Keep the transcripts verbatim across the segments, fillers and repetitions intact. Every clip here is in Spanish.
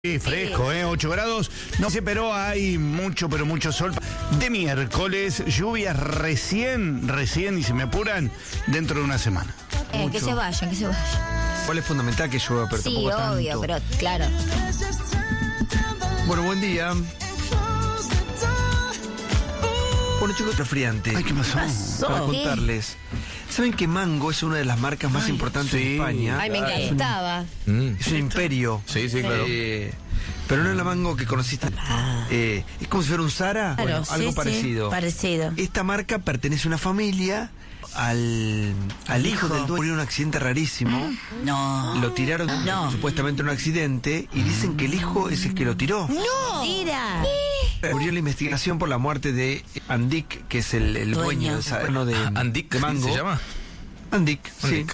Sí, fresco, ¿eh? ocho grados. No sé, pero hay mucho, pero mucho sol. De miércoles, lluvias recién, recién, y se me apuran, dentro de una semana. Eh, que se vayan, que se vayan. ¿Cuál es fundamental que llueva, pero Sí, tampoco tanto? obvio, pero claro. Bueno, buen día. Bueno, chicos, resfriante. Ay, ¿qué pasó? pasó? Para ¿Qué? contarles. ¿Saben que Mango es una de las marcas más importantes sí. de España? Ay, me Es un- encantaba. Es un imperio. Sí, sí, claro. Eh, pero no es la Mango que conociste. Eh, es como si fuera un Zara. Claro, Bueno, sí, algo sí, parecido. parecido. Esta marca pertenece a una familia. Al, al hijo del dueño murió en un accidente rarísimo. No. Lo tiraron No. supuestamente en un accidente y dicen que el hijo es el que lo tiró. ¡No! ¡Tira! Murió en la investigación por la muerte de Andik, que es el, el Dueño. dueño, de, esa- no, de, Andik, de Mango. ¿se llama? Andik, sí. Andik.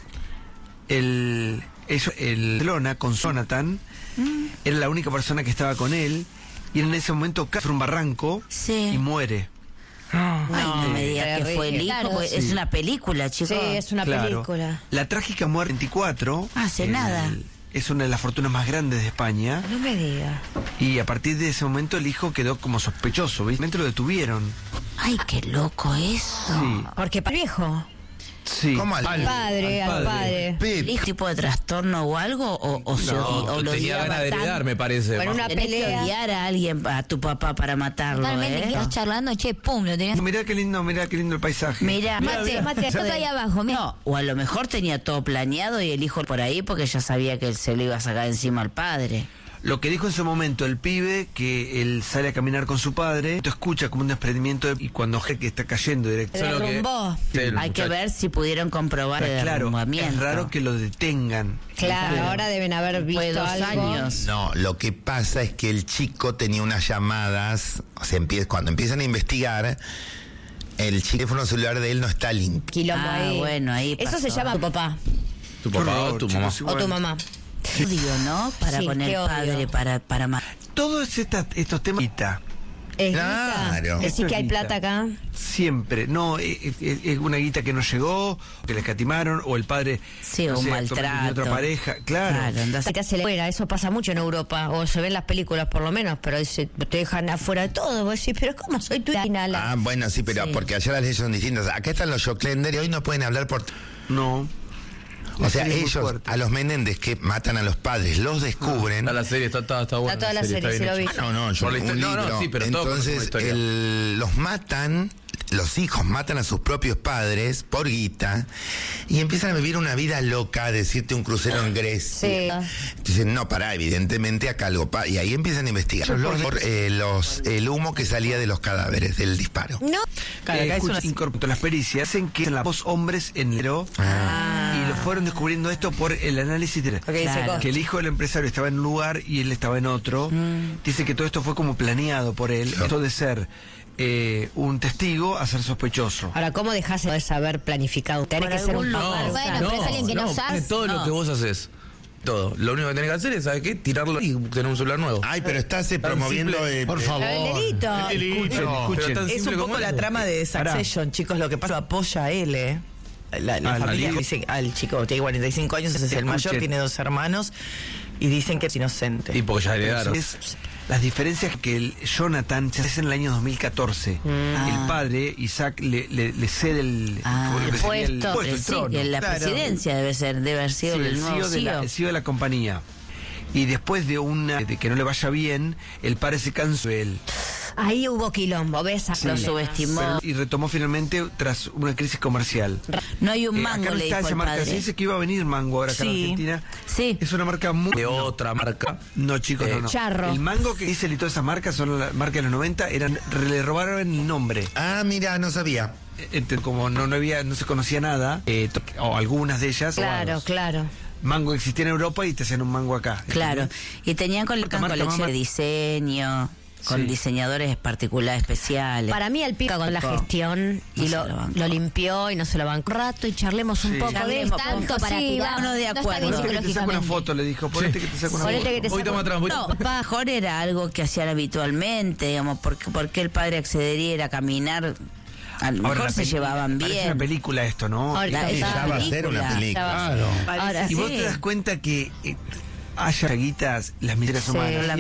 El, eso, el Lona con Jonathan era la única persona que estaba con él y en ese momento cae sobre un barranco Sí. y muere. Ay, no me digas que terrible. fue el hijo, Claro, porque sí. es una película, chicos. Sí, es una Claro. película. La trágica muerte veinticuatro. Hace el- nada. Es una de las fortunas más grandes de España. No me diga. Y a partir de ese momento el hijo quedó como sospechoso, ¿viste? Lo detuvieron. Ay, qué loco eso. Sí, Porque para el viejo. sí. ¿Cómo al Al padre, al al padre. padre. ¿El hijo tipo de trastorno o algo? ¿O, o se No, odi- o lo tenía odiaba ganas de tanto? heredar, me parece. Bueno, una Tenés que pelea. odiar a alguien, a tu papá, para matarlo, Totalmente, ¿eh? que estás charlando, che, pum, lo tenías. Mirá qué lindo, mirá qué lindo el paisaje. Mira, Mate, mate, Todo ahí abajo, mira. No, o a lo mejor tenía todo planeado y el hijo por ahí porque ya sabía que se lo iba a sacar encima al padre. Lo que dijo en su momento el pibe, que él sale a caminar con su padre, tú escucha como un desprendimiento de- y cuando ve que está cayendo directo. Se Solo que- derrumbó. Sí, el Hay que muchacho. ver si pudieron comprobar el Claro, derrumbamiento. es raro que lo detengan. Claro, ahora deben haber visto Fue dos algo. años. No, lo que pasa es que el chico tenía unas llamadas, o sea, empie- cuando empiezan a investigar, el teléfono celular de él no está limpio. Quilombo Ah, ahí. bueno, ahí Eso se pasó. llama tu papá Tu Qué papá o horror, tu chicos, mamá. igual. o tu mamá. Odio, ¿no? Para Sí, con el qué odio. padre, para, para ma- Todos estas- estos temas Es Claro. guita. Es decir, que hay Esto es plata guita. acá. siempre, no, es, es- es una guita que no llegó, que le escatimaron, o el padre Sí, no un sé, maltrato. de otra pareja, claro. Claro, andás- Se te hace la fuera, eso pasa mucho en Europa, o se ven las películas por lo menos, pero dice, te dejan afuera de todo. Vos decís, pero ¿cómo soy tu Ah, bueno, sí, pero Sí. porque allá las leyes son distintas. Acá están los Joclender y hoy no pueden hablar por... No. O La sea, serie es muy ellos, fuerte. a los Menéndez que matan a los padres, los descubren... Está la serie, está, está, está buena. Está toda la está serie, bien sí lo hecha. vi. Ah, no, no, yo Por la un historia- no, no, libro. sí, pero todo con una Entonces, historia. el- los matan, los hijos matan a sus propios padres por guita y empiezan a vivir una vida loca, decirte un crucero en Grecia. Sí. Dicen, no, pará, evidentemente acá algo pa-". Y ahí empiezan a investigar por eh, los, el humo que salía de los cadáveres, del disparo. No. Claro, acá escucha, incorporó las pericias, hacen que eran dos hombres en enero y lo fueron descubriendo esto por el análisis de Porque dice Claro. cosas. que el hijo del empresario estaba en un lugar y él estaba en otro. Dice que todo esto fue como planeado por él, Claro. esto de ser eh, un testigo a ser sospechoso. Ahora, ¿cómo dejás de saber planificado? Tenés Por que ser algún un lugar. papá. No, Bueno, pero es alguien que no sabe. Todo No. lo que vos haces. Todo. Lo único que tenés que hacer es, ¿sabes qué? Tirarlo y tener un celular nuevo. Ay, pero estás eh, Tan promoviendo... simple. eh, Por eh, favor. Pero el delito. Escuchen, Pero escuchen. tan Es simple un como poco la eso. trama de Succession, chicos. Lo que pasa apoya a él, ¿eh? La, la Al familia hijo. dice al chico, tiene cuarenta y cinco años, ese es el mayor, Escuchen. tiene dos hermanos y dicen que es inocente. Y porque ya heredaron. Es las diferencias que el Jonathan se hace en el año dos mil catorce. El padre, Isaac, le, le, le cede el, Ah, lo que el sería el, puesto. puesto, el Sí, trono. que la Claro. presidencia debe ser, debe haber sido Sí, el el nuevo C E O de la, C E O. el C E O de la compañía. Y después de una de que no le vaya bien, el padre se cansó de él. Ahí hubo quilombo, ¿ves? Lo Sí. subestimó. Pero- y retomó finalmente tras una crisis comercial. No hay un Eh, mango, acá no le está dijo esa el marca. Se padre. dice que iba a venir Mango ahora acá en Sí. Argentina. Sí. Es una marca muy... De otra marca. No, chicos, Eh, no, no. Charro. El Mango que dice y todas esas marcas son la marca de los noventa, eran, le robaron el nombre. Ah, mira, no sabía. Ent- como no, no había, no se conocía nada, eh, to- o algunas de ellas. Claro, robados. claro. Mango existía en Europa y te hacían un mango acá. Claro. Y tenían con Marca, con marca, colección marca. de diseño, con Sí. diseñadores particulares especiales. Para mí el pico con la gestión No y se lo, lo bancó. lo limpió y no se lo bancó. Un rato y charlemos un Sí. poco de Charlemos, esto. tanto para Sí, tirar. vámonos de No está acuerdo. bien Ponete que te saco una psicológicamente. foto, le dijo. Ponete que te saco una Ponete foto. que te Un poquito saco- más atrás, un poquito- No, papá mejor era algo que hacían habitualmente, digamos, porque, porque el padre accedería era caminar. A lo mejor la se peli- llevaban parece bien. una película esto, ¿no? Ahorita Sí, esa ya va a ser una película. película. Ya va. Claro. Parece- Ahora Y vos sí. te das cuenta que eh, haya guitas, las miserias Sí. humanas. La